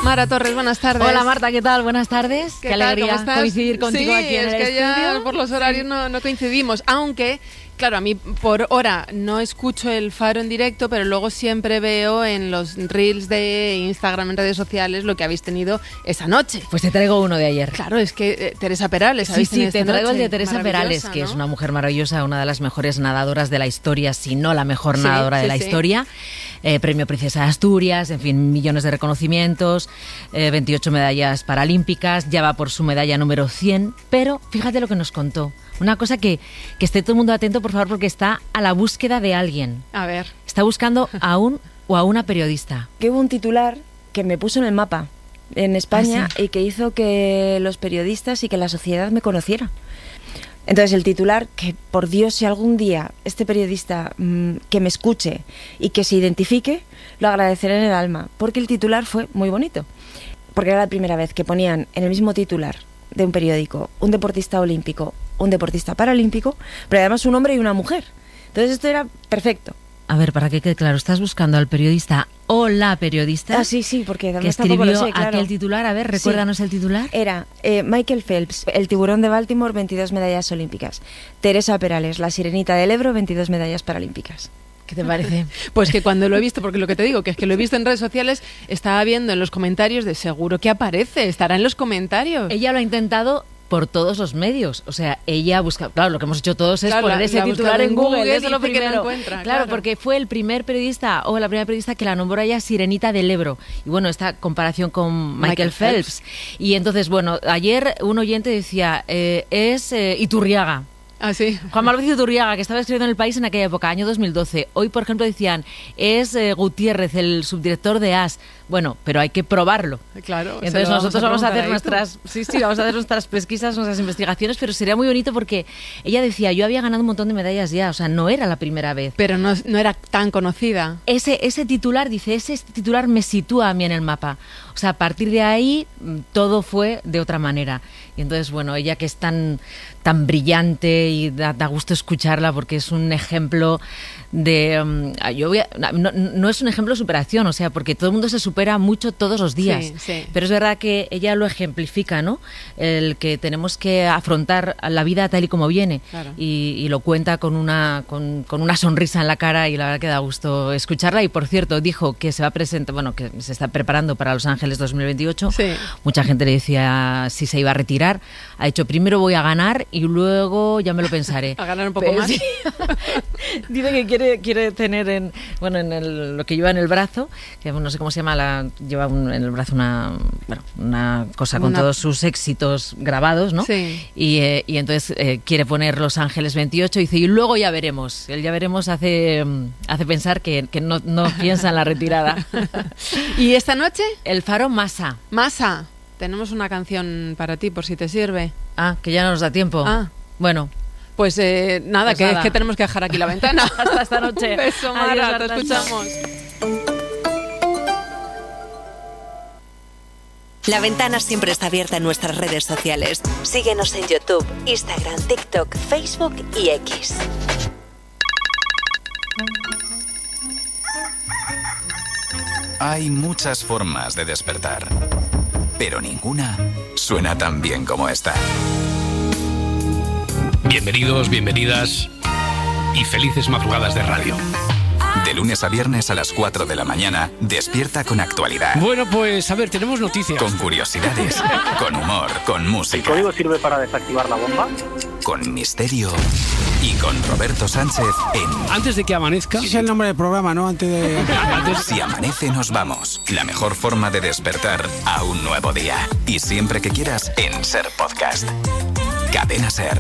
Mara Torres, buenas tardes. Hola Marta, ¿qué tal? Buenas tardes. Qué alegría coincidir contigo aquí en el estudio. Sí, es que ya por los horarios no coincidimos, aunque... Claro, a mí por hora no escucho el Faro en directo, pero luego siempre veo en los reels de Instagram, en redes sociales, lo que habéis tenido esa noche. Pues te traigo uno de ayer. Claro, es que Teresa Perales. Sí, te traigo el de Teresa Perales, ¿no? Que es una mujer maravillosa, una de las mejores nadadoras de la historia, si no la mejor nadadora de la historia. Premio Princesa de Asturias, en fin, millones de reconocimientos, 28 medallas paralímpicas, ya va por su medalla número 100, pero fíjate lo que nos contó. Una cosa que esté todo el mundo atento, por favor, porque está a la búsqueda de alguien. A ver. Está buscando a un o a una periodista. Que hubo un titular que me puso en el mapa en España y que hizo que los periodistas y que la sociedad me conociera. Entonces el titular, que por Dios, si algún día este periodista que me escuche y que se identifique, lo agradeceré en el alma, porque el titular fue muy bonito. Porque era la primera vez que ponían en el mismo titular de un periódico un deportista olímpico, un deportista paralímpico, pero además un hombre y una mujer. Entonces esto era perfecto. A ver, para que quede claro, estás buscando al periodista o la periodista sí, porque que escribió aquel titular. A ver, recuérdanos el titular. Era Michael Phelps, el tiburón de Baltimore, 22 medallas olímpicas. Teresa Perales, la sirenita del Ebro, 22 medallas paralímpicas. ¿Qué te parece? Pues que cuando lo he visto, porque lo que te digo, que es que lo he visto en redes sociales, estaba viendo en los comentarios de seguro que aparece, estará en los comentarios. Ella lo ha intentado por todos los medios, o sea, ella busca, claro, lo que hemos hecho todos es poner ese titular en Google, eso es lo primero. Claro, porque fue el primer periodista o la primera periodista que la nombró ella Sirenita del Ebro. Y bueno, esta comparación con Michael Phelps. Y entonces, bueno, ayer un oyente decía, es Iturriaga. Ah, sí. Juan Manuel Iturriaga, que estaba escribiendo en El País en aquella época, año 2012. Hoy, por ejemplo, decían, es Gutiérrez, el subdirector de AS. Bueno, pero hay que probarlo. Claro. Entonces nosotros vamos a hacer nuestras pesquisas, nuestras investigaciones, pero sería muy bonito porque ella decía, yo había ganado un montón de medallas ya, o sea, no era la primera vez. Pero no era tan conocida. Ese titular, dice, ese titular me sitúa a mí en el mapa. O sea, a partir de ahí todo fue de otra manera. Y entonces, bueno, ella que es tan brillante y da gusto escucharla porque es un ejemplo de... no es un ejemplo de superación, o sea, porque todo el mundo se supera mucho todos los días. Sí. Pero es verdad que ella lo ejemplifica, ¿no? El que tenemos que afrontar la vida tal y como viene. Claro. Y lo cuenta con una sonrisa en la cara y la verdad que da gusto escucharla. Y por cierto, dijo que se va a presentar, bueno, que se está preparando para Los Ángeles 2028. Sí. Mucha gente le decía si se iba a retirar. Ha dicho, primero voy a ganar y luego ya me lo pensaré. A ganar un poco más. Sí. Dice que quiere tener lo que lleva en el brazo, que no sé cómo se llama, lleva en el brazo una cosa con todos sus éxitos grabados, ¿no? Sí. Y entonces quiere poner Los Ángeles 28 y dice, y luego ya veremos. El ya veremos hace pensar que no piensa en la retirada. ¿Y esta noche? El Faro Masa. Masa. Tenemos una canción para ti, por si te sirve. Ah, que ya no nos da tiempo. Ah. Bueno. Pues nada, es que tenemos que dejar aquí la ventana. Hasta esta noche. Un beso, Mara, adiós, te escuchamos. La ventana siempre está abierta en nuestras redes sociales. Síguenos en YouTube, Instagram, TikTok, Facebook y X. Hay muchas formas de despertar, pero ninguna suena tan bien como esta. Bienvenidos, bienvenidas y felices madrugadas de radio. De lunes a viernes a las 4 de la mañana, despierta con actualidad. Bueno, pues a ver, tenemos noticias. Con curiosidades, con humor, con música. ¿El código sirve para desactivar la bomba? Con misterio y con Roberto Sánchez en... Antes de que amanezca... Ese es el nombre del programa, ¿no? Si amanece nos vamos. La mejor forma de despertar a un nuevo día. Y siempre que quieras en Ser Podcast. Cadena Ser.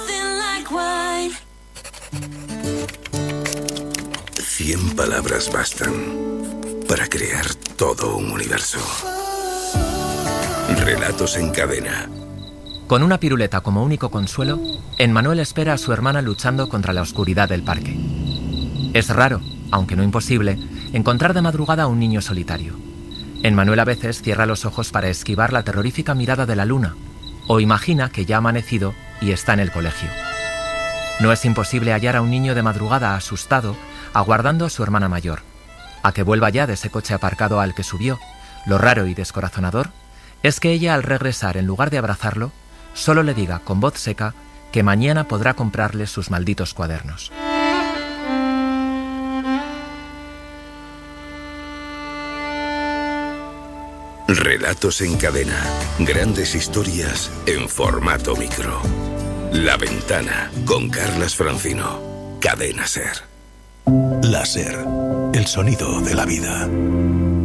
100 palabras bastan para crear todo un universo. Relatos en cadena. Con una piruleta como único consuelo, Emmanuel espera a su hermana luchando contra la oscuridad del parque. Es raro, aunque no imposible, encontrar de madrugada a un niño solitario. Emmanuel a veces cierra los ojos para esquivar la terrorífica mirada de la luna, o imagina que ya ha amanecido y está en el colegio. No es imposible hallar a un niño de madrugada asustado, aguardando a su hermana mayor, a que vuelva ya de ese coche aparcado al que subió, Lo raro y descorazonador es que ella, al regresar, en lugar de abrazarlo, solo le diga con voz seca que mañana podrá comprarle sus malditos cuadernos. Relatos en cadena. Grandes historias en formato micro. La Ventana, con Carlas Francino. Cadena SER. La SER, el sonido de la vida.